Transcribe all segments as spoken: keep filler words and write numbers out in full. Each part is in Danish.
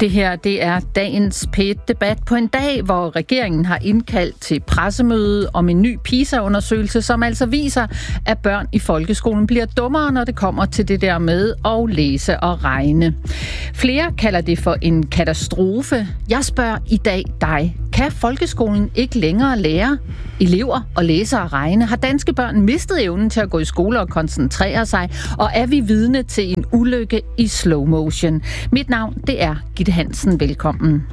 Det her, det er dagens P et-debat på en dag, hvor regeringen har indkaldt til pressemøde om en ny PISA-undersøgelse, som altså viser, at børn i folkeskolen bliver dummere, når det kommer til det der med at læse og regne. Flere kalder det for en katastrofe. Jeg spørger i dag dig. Kan folkeskolen ikke længere lære elever at læse og regne? Har danske børn mistet evnen til at gå i skole og koncentrere sig? Og er vi vidne til en ulykke i slow motion? Mit navn, det er Gitte Hansen. Velkommen.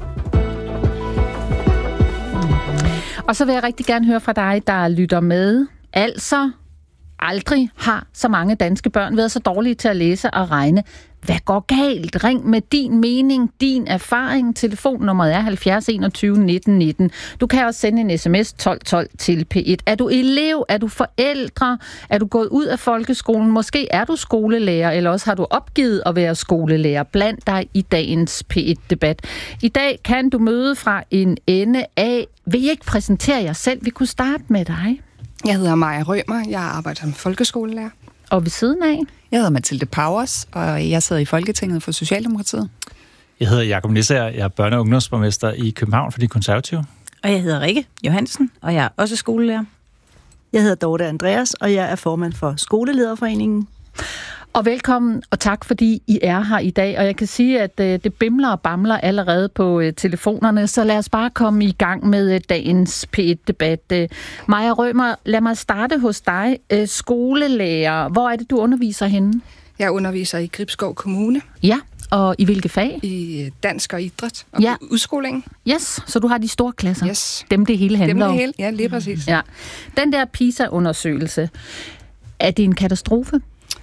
Og så vil jeg rigtig gerne høre fra dig, der lytter med. Altså, aldrig har så mange danske børn været så dårlige til at læse og regne. Hvad går galt? Ring med din mening, din erfaring. Telefonnummeret er halvfjerds enogtyve nitten nitten. Du kan også sende en sms tolv tolv til P et. Er du elev? Er du forældre? Er du gået ud af folkeskolen? Måske er du skolelærer, eller også har du opgivet at være skolelærer. Bland dig i dagens P et-debat. I dag kan du møde fra en ende af. Vil I ikke præsentere jer selv? Vi kunne starte med dig. Jeg hedder Maja Rømer. Jeg arbejder som folkeskolelærer. Og ved siden af? Jeg hedder Mathilde Powers, og jeg sidder i Folketinget for Socialdemokratiet. Jeg hedder Jakob Nisser, jeg er børne- og ungdomsborgmester i København for de konservative. Og jeg hedder Rikke Johansen, og jeg er også skolelærer. Jeg hedder Dorte Andreas, og jeg er formand for Skolelederforeningen. Og velkommen, og tak fordi I er her i dag. Og jeg kan sige, at øh, det bimler og bamler allerede på øh, telefonerne, så lad os bare komme i gang med øh, dagens P et-debat. Øh, Maja Rømer, lad mig starte hos dig. Øh, skolelærer, hvor er det, du underviser henne? Jeg underviser i Gribskov Kommune. Ja, og i hvilke fag? I dansk og idræt og ja. udskoling. Yes, så du har de store klasser? Yes. Dem det hele handler om? Dem det hele, ja, lige præcis. Ja. Den der PISA-undersøgelse, er det en katastrofe?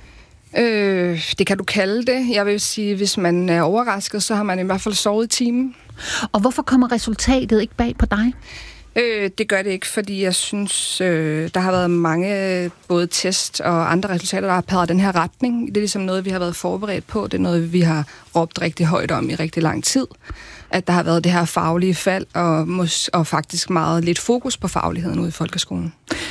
Øh, det kan du kalde det. Jeg vil sige, hvis man er overrasket, så har man i hvert fald sovet i timen. Og hvorfor kommer resultatet ikke bag på dig? Øh, det gør det ikke, fordi jeg synes, øh, der har været mange både test og andre resultater, der har peget den her retning. Det er ligesom noget, vi har været forberedt på. Det er noget, vi har råbt rigtig højt om i rigtig lang tid. At der har været det her faglige fald, og, mås- og faktisk meget lidt fokus på fagligheden ude i folkeskolen.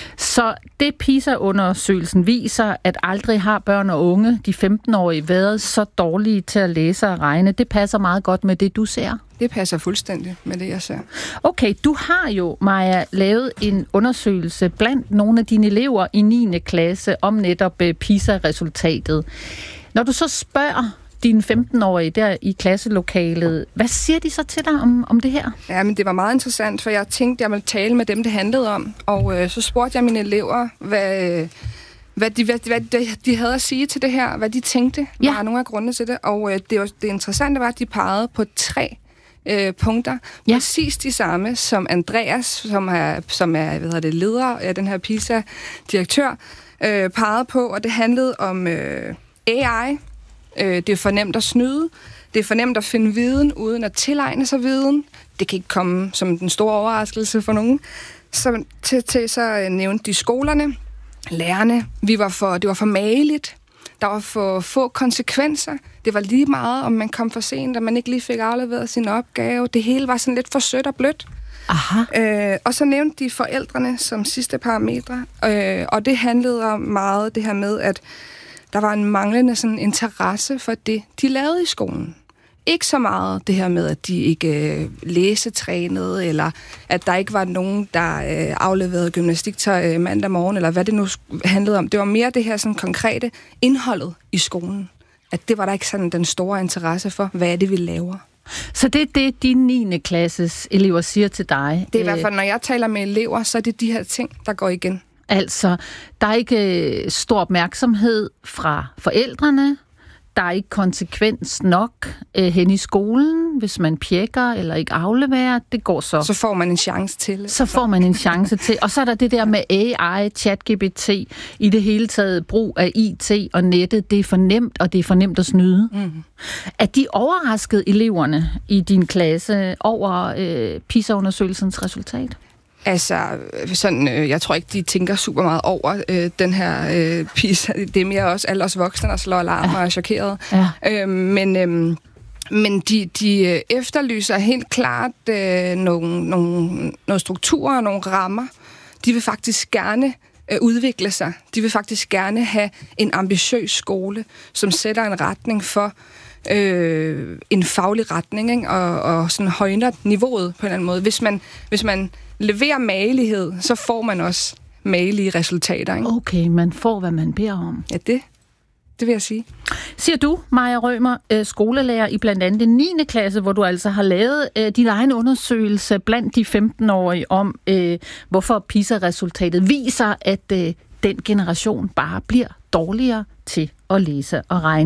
Så det PISA-undersøgelsen viser, at aldrig har børn og unge, de femten-årige, været så dårlige til at læse og regne. Det passer meget godt med det, du ser. Det passer fuldstændig med det, jeg ser. Okay, du har jo, Maja, lavet en undersøgelse blandt nogle af dine elever i niende klasse om netop PISA-resultatet. Når du så spørger dine femten-årige der i klasselokalet, hvad siger de så til dig om, om det her? Ja, men det var meget interessant, for jeg tænkte, jeg ville tale med dem, det handlede om. Og øh, så spurgte jeg mine elever, hvad, hvad, de, hvad, hvad de havde at sige til det her, hvad de tænkte, ja. Var nogle af grundene til det. Og øh, det, var, det interessante var, at de pegede på tre øh, punkter. Ja. Præcis de samme som Andreas, som er, som er hvad hedder det, leder af den her PISA-direktør, øh, pegede på, og det handlede om øh, A I. Det er for nemt at snyde. Det er for nemt at finde viden, uden at tilegne sig viden. Det kan ikke komme som den store overraskelse for nogen. Så til, til så nævnte de skolerne, lærerne. Vi var for, det var for mageligt. Der var for få konsekvenser. Det var lige meget, om man kom for sent, og man ikke lige fik afleveret sin opgave. Det hele var sådan lidt for sødt og blødt. Aha. Øh, og så nævnte de forældrene som sidste parametre. Øh, og det handlede om meget det her med, at der var en manglende sådan, interesse for det, de lavede i skolen. Ikke så meget det her med, at de ikke øh, læsetrænede, eller at der ikke var nogen, der øh, afleverede gymnastiktøj øh, mandag morgen, eller hvad det nu handlede om. Det var mere det her sådan, konkrete indholdet i skolen. At det var der ikke sådan den store interesse for, hvad er det, vi laver. Så det er det, dine niende klasses elever siger til dig? Det er i hvert fald, når jeg taler med elever, så er det de her ting, der går igen. Altså, der er ikke stor opmærksomhed fra forældrene. Der er ikke konsekvens nok øh, hen i skolen, hvis man pjekker eller ikke afleverer. Det går så. Så får man en chance til. Så får man en chance til. Og så er der det der med A I, ChatGPT, i det hele taget brug af I T og nettet. Det er for nemt, og det er for nemt at snyde. Mm. Er de overrasket eleverne i din klasse over øh, PISA-undersøgelsens resultat? Altså, sådan, øh, jeg tror ikke, de tænker super meget over øh, den her øh, PISA. Det er mere også alle os voksne, der slår alarm ja. Og er chokeret. Ja. Øh, men øh, men de, de efterlyser helt klart øh, nogle, nogle, nogle strukturer og nogle rammer. De vil faktisk gerne øh, udvikle sig. De vil faktisk gerne have en ambitiøs skole, som sætter en retning for øh, en faglig retning, ikke? Og, og sådan højner niveauet på en eller anden måde. Hvis man, hvis man leverer magelighed, så får man også magelige resultater. Ikke? Okay, man får, hvad man beder om. Ja, det, det vil jeg sige. Siger du, Maja Rømer, skolelærer i blandt andet den niende klasse, hvor du altså har lavet øh, din egen undersøgelse blandt de femten-årige om, øh, hvorfor PISA-resultatet viser, at øh, den generation bare bliver dårligere til at læse og regne.